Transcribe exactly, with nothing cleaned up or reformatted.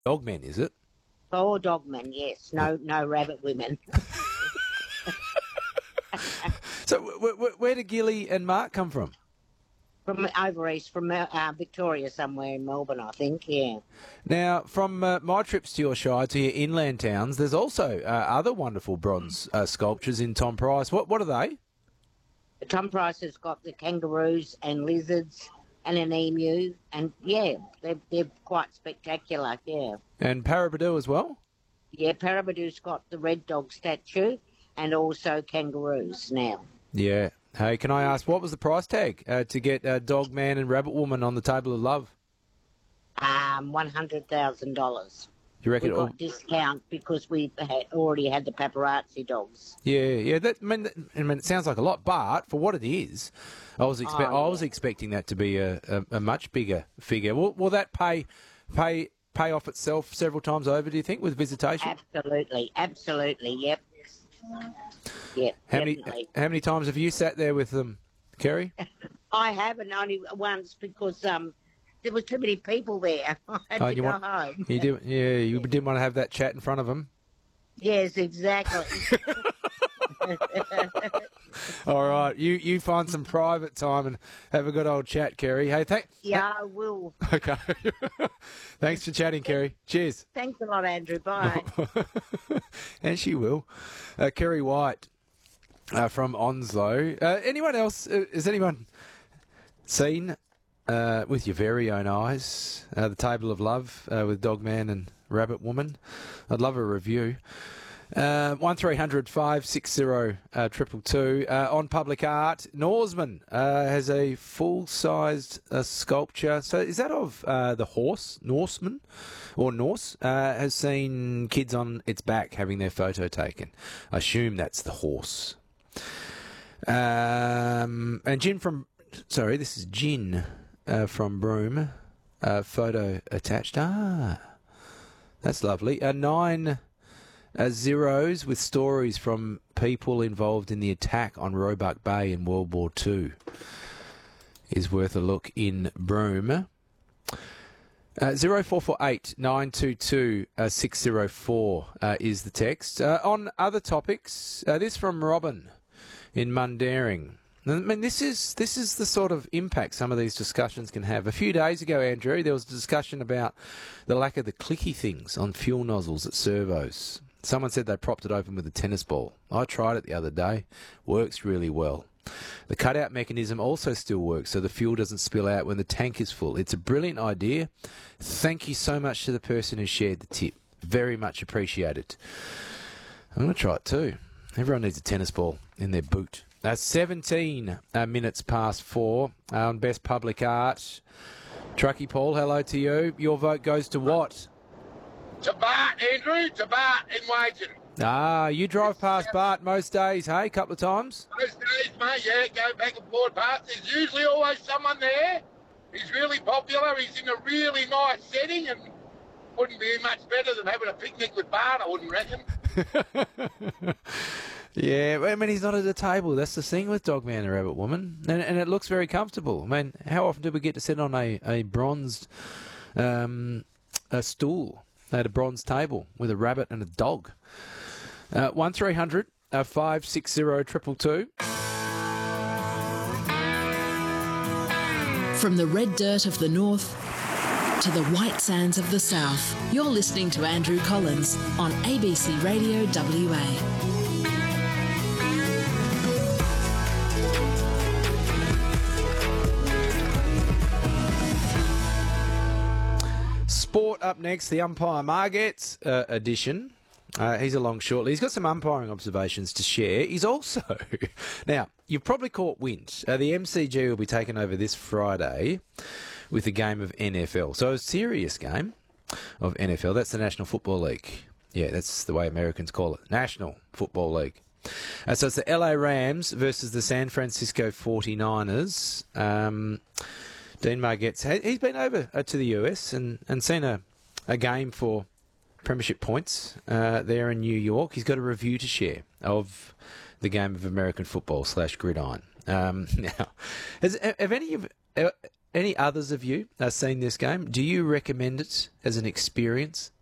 Dogmen, is it? For dogmen, yes. No, no rabbit women. So w- w- where do Gilly and Mark come from? From over east, from uh, Victoria, somewhere in Melbourne, I think. Yeah. Now, from uh, my trips to your shire, to your inland towns, there's also uh, other wonderful bronze uh, sculptures in Tom Price. What what are they? Tom Price has got the kangaroos and lizards and an emu, and yeah, they're, they're quite spectacular, yeah. And Parabadoo as well? Yeah, Parabadoo's got the red dog statue and also kangaroos now. Yeah. Hey, can I ask, what was the price tag uh, to get uh, Dog Man and Rabbit Woman on the Table of Love? Um, one hundred thousand dollars. You reckon? We got discount because we had already had the paparazzi dogs. Yeah, yeah. That, I mean, that, I mean, it sounds like a lot, but for what it is, I was expe- Oh, I was yeah. expecting that to be a, a, a much bigger figure. Will, will that pay pay pay off itself several times over? Do you think, with visitation? Absolutely, absolutely, yep. Yep, How many definitely. how many times have you sat there with them, Kerry? I haven't, only once, because um, there was too many people there. I had Oh, to you go want- home. You do, yeah. You didn't want to have that chat in front of them. Yes, exactly. All right, you you find some private time and have a good old chat, Kerry. Hey, thank. Yeah, I will. Okay. Thanks for chatting, Kerry. Cheers. Thanks a lot, Andrew. Bye. And she will. Uh, Kerry White uh, from Onslow. Uh, anyone else? Uh, has anyone seen uh, with your very own eyes uh, the Table of Love uh, with Dogman and Rabbit Woman? I'd love a review. Uh, one three hundred five six zero uh, triple two uh, on Public Art. Norseman uh, has a full-sized uh, sculpture. So is that of uh, the horse, Norseman, or Norse? Uh, has seen kids on its back having their photo taken. I assume that's the horse. Um, and Jin from, sorry, this is Jin uh, from Broome. Uh, photo attached. Ah, that's lovely. Uh, nine. Uh, zeros with stories from people involved in the attack on Roebuck Bay in World War Two is worth a look in Broome. Uh, zero four four eight nine two two six zero four uh, is the text. Uh, on other topics, uh, this from Robin in Mundaring. I mean, this is this is the sort of impact some of these discussions can have. A few days ago, Andrew, there was a discussion about the lack of the clicky things on fuel nozzles at servos. Someone said they propped it open with a tennis ball. I tried it the other day. Works really well. The cutout mechanism also still works, so the fuel doesn't spill out when the tank is full. It's a brilliant idea. Thank you so much to the person who shared the tip. Very much appreciated. I'm going to try it too. Everyone needs a tennis ball in their boot. Uh, seventeen uh, minutes past four uh, on Best Public Art. Truckee Paul, hello to you. Your vote goes to what? To Bart, Andrew, to Bart in Wagen. Ah, you drive past Bart most days, hey? A couple of times? Most days, mate, yeah, go back and forth Bart. There's usually always someone there. He's really popular. He's in a really nice setting and wouldn't be much better than having a picnic with Bart, I wouldn't reckon. Yeah, I mean, he's not at a table. That's the thing with Dogman and Rabbit Woman. And, and it looks very comfortable. I mean, how often do we get to sit on a, a bronzed um, a stool at a bronze table with a rabbit and a dog? Uh, one three hundred five six zero triple two. From the red dirt of the north to the white sands of the south, you're listening to Andrew Collins on A B C Radio W A. Sport up next, the Umpire Margate uh, edition. Uh, he's along shortly. He's got some umpiring observations to share. He's also... Now, you've probably caught wind. Uh, the M C G will be taken over this Friday with a game of N F L. So a serious game of N F L. That's the National Football League. Yeah, that's the way Americans call it. National Football League. Uh, so it's the L A Rams versus the San Francisco forty-niners. Um... Dean Margette's, he's been over uh, to the U S and, and seen a, a game for premiership points uh, there in New York. He's got a review to share of the game of American football slash gridiron. Um, now, has, have any of any others of you uh, seen this game? Do you recommend it as an experience?